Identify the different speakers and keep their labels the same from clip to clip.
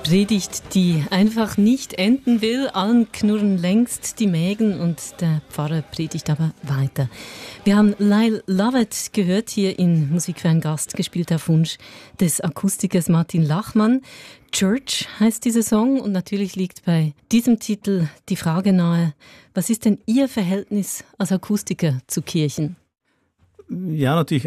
Speaker 1: Predigt, die einfach nicht enden will. Allen knurren längst die Mägen und der Pfarrer predigt aber weiter. Wir haben Lyle Lovett gehört hier in Musik für einen Gast, gespielt auf Wunsch des Akustikers Martin Lachmann. Church heißt dieser Song und natürlich liegt bei diesem Titel die Frage nahe, was ist denn Ihr Verhältnis als Akustiker zu Kirchen?
Speaker 2: Ja, natürlich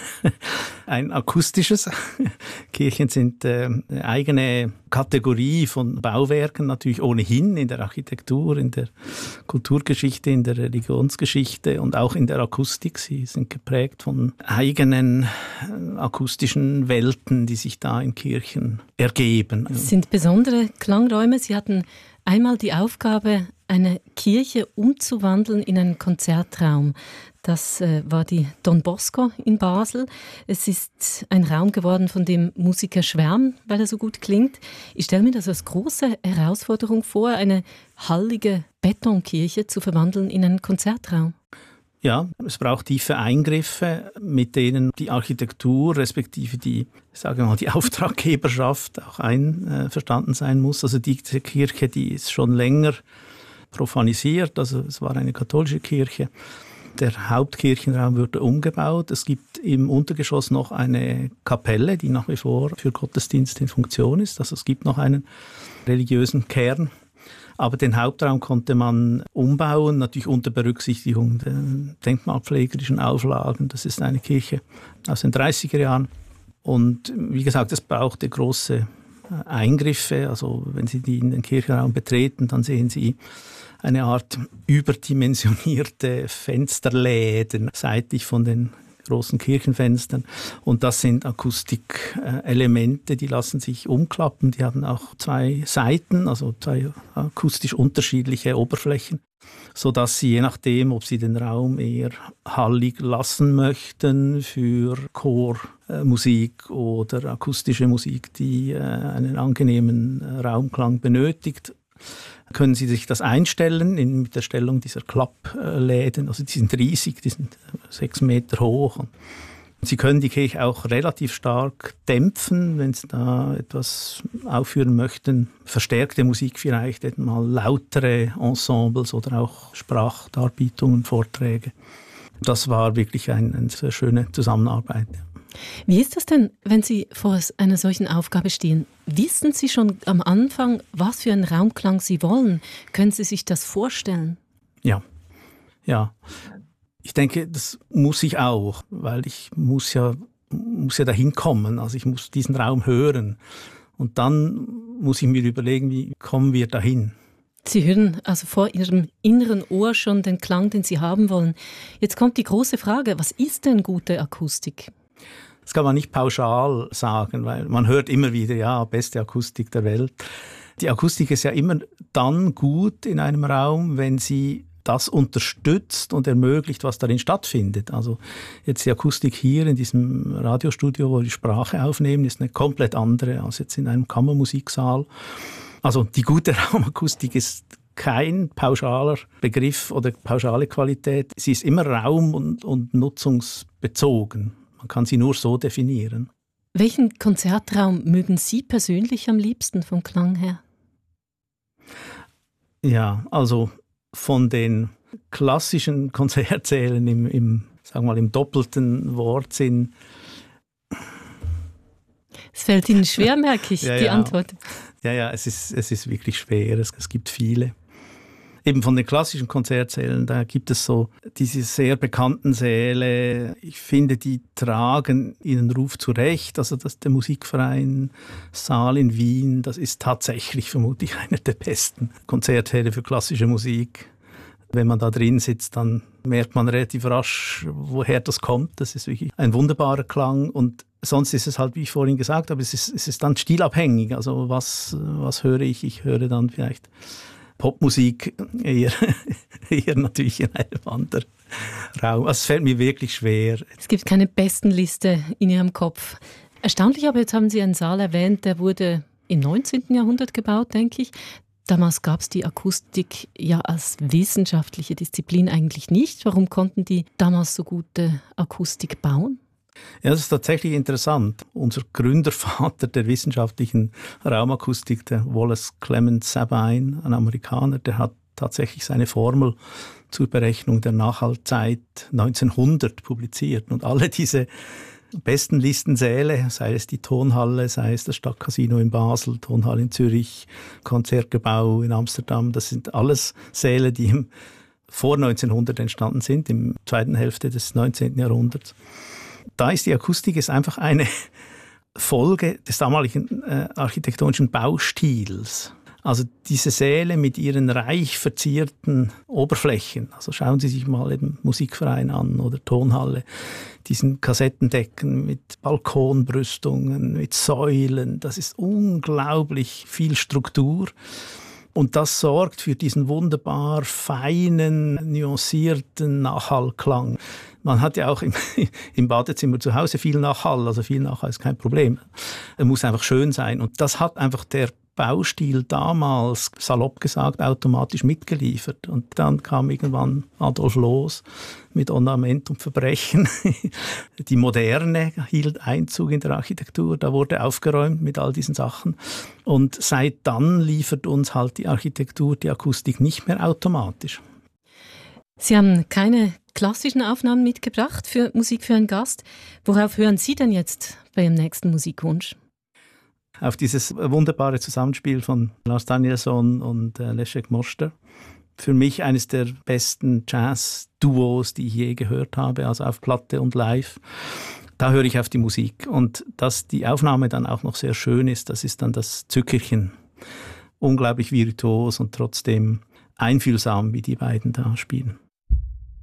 Speaker 2: ein akustisches. Kirchen sind eine eigene Kategorie von Bauwerken, natürlich ohnehin in der Architektur, in der Kulturgeschichte, in der Religionsgeschichte und auch in der Akustik. Sie sind geprägt von eigenen akustischen Welten, die sich da in Kirchen ergeben.
Speaker 1: Es sind besondere Klangräume. Sie hatten einmal die Aufgabe, eine Kirche umzuwandeln in einen Konzertraum. Das war die Don Bosco in Basel. Es ist ein Raum geworden, von dem Musiker schwärmen, weil er so gut klingt. Ich stelle mir das als große Herausforderung vor, eine hallige Betonkirche zu verwandeln in einen Konzertraum.
Speaker 2: Ja, es braucht tiefe Eingriffe, mit denen die Architektur respektive die Auftraggeberschaft auch einverstanden sein muss. Also diese Kirche, die ist schon länger profanisiert, also es war eine katholische Kirche. Der Hauptkirchenraum wurde umgebaut. Es gibt im Untergeschoss noch eine Kapelle, die nach wie vor für Gottesdienst in Funktion ist. Also es gibt noch einen religiösen Kern. Aber den Hauptraum konnte man umbauen, natürlich unter Berücksichtigung der denkmalpflegerischen Auflagen. Das ist eine Kirche aus den 30er Jahren. Und wie gesagt, es brauchte große Eingriffe. Also wenn Sie in den Kirchenraum betreten, dann sehen Sie eine Art überdimensionierte Fensterläden seitlich von den großen Kirchenfenstern. Und das sind Akustikelemente, die lassen sich umklappen. Die haben auch zwei Seiten, also zwei akustisch unterschiedliche Oberflächen, sodass Sie je nachdem, ob Sie den Raum eher hallig lassen möchten für Chormusik oder akustische Musik, die einen angenehmen Raumklang benötigt, können Sie sich das einstellen mit der Stellung dieser Klappläden. Also die sind riesig, die sind 6 Meter hoch. Und Sie können die Kirche auch relativ stark dämpfen, wenn Sie da etwas aufführen möchten. Verstärkte Musik vielleicht, mal lautere Ensembles oder auch Sprachdarbietungen, Vorträge. Das war wirklich eine sehr schöne Zusammenarbeit.
Speaker 1: Wie ist das denn, wenn Sie vor einer solchen Aufgabe stehen? Wissen Sie schon am Anfang, was für einen Raumklang Sie wollen? Können Sie sich das vorstellen?
Speaker 2: Ja. Ich denke, das muss ich auch, weil ich muss ja dahin kommen. Also ich muss diesen Raum hören. Und dann muss ich mir überlegen, wie kommen wir dahin?
Speaker 1: Sie hören also vor Ihrem inneren Ohr schon den Klang, den Sie haben wollen. Jetzt kommt die große Frage, was ist denn gute Akustik?
Speaker 2: Das kann man nicht pauschal sagen, weil man hört immer wieder, ja, beste Akustik der Welt. Die Akustik ist ja immer dann gut in einem Raum, wenn sie das unterstützt und ermöglicht, was darin stattfindet. Also jetzt die Akustik hier in diesem Radiostudio, wo wir die Sprache aufnehmen, ist eine komplett andere als jetzt in einem Kammermusiksaal. Also die gute Raumakustik ist kein pauschaler Begriff oder pauschale Qualität. Sie ist immer raum- und nutzungsbezogen. Man kann sie nur so definieren.
Speaker 1: Welchen Konzertraum mögen Sie persönlich am liebsten vom Klang her?
Speaker 2: Ja, also von den klassischen Konzertsälen im doppelten Wortsinn.
Speaker 1: Es fällt Ihnen schwer, merke ich, die Antwort.
Speaker 2: Ja, es ist wirklich schwer. Es gibt viele. Eben von den klassischen Konzertsälen, da gibt es so diese sehr bekannten Säle. Ich finde, die tragen ihren Ruf zurecht. Also der Musikverein Saal in Wien, das ist tatsächlich vermutlich einer der besten Konzertsäle für klassische Musik. Wenn man da drin sitzt, dann merkt man relativ rasch, woher das kommt. Das ist wirklich ein wunderbarer Klang. Und sonst ist es halt, wie ich vorhin gesagt habe, es ist dann stilabhängig. Also was höre ich? Ich höre dann vielleicht Popmusik eher natürlich in einem anderen Raum. Also es fällt mir wirklich schwer.
Speaker 1: Es gibt keine Bestenliste in Ihrem Kopf. Erstaunlich, aber jetzt haben Sie einen Saal erwähnt, der wurde im 19. Jahrhundert gebaut, denke ich. Damals gab es die Akustik ja als wissenschaftliche Disziplin eigentlich nicht. Warum konnten die damals so gute Akustik bauen?
Speaker 2: Ja, das ist tatsächlich interessant. Unser Gründervater der wissenschaftlichen Raumakustik, der Wallace Clement Sabine, ein Amerikaner, der hat tatsächlich seine Formel zur Berechnung der Nachhaltzeit 1900 publiziert. Und alle diese besten Listensäle, sei es die Tonhalle, sei es das Stadtcasino in Basel, Tonhalle in Zürich, Konzertgebau in Amsterdam, das sind alles Säle, die vor 1900 entstanden sind, im zweiten Hälfte des 19. Jahrhunderts. Da ist die Akustik ist einfach eine Folge des damaligen architektonischen Baustils. Also diese Säle mit ihren reich verzierten Oberflächen, also schauen Sie sich mal eben Musikverein an oder Tonhalle, diesen Kassettendecken mit Balkonbrüstungen, mit Säulen, das ist unglaublich viel Struktur. Und das sorgt für diesen wunderbar feinen, nuancierten Nachhallklang. Man hat ja auch im Badezimmer zu Hause viel Nachhall, also viel Nachhall ist kein Problem. Er muss einfach schön sein. Und das hat einfach der Baustil damals, salopp gesagt, automatisch mitgeliefert. Und dann kam irgendwann Adolf Loos mit Ornament und Verbrechen. Die Moderne hielt Einzug in der Architektur, da wurde aufgeräumt mit all diesen Sachen. Und seit dann liefert uns halt die Architektur, die Akustik nicht mehr automatisch.
Speaker 1: Sie haben keine klassischen Aufnahmen mitgebracht für Musik für einen Gast. Worauf hören Sie denn jetzt bei Ihrem nächsten Musikwunsch?
Speaker 2: Auf dieses wunderbare Zusammenspiel von Lars Danielsson und Leszek Moster. Für mich eines der besten Jazz-Duos, die ich je gehört habe, also auf Platte und live. Da höre ich auf die Musik. Und dass die Aufnahme dann auch noch sehr schön ist, das ist dann das Zückerchen. Unglaublich virtuos und trotzdem einfühlsam, wie die beiden da spielen.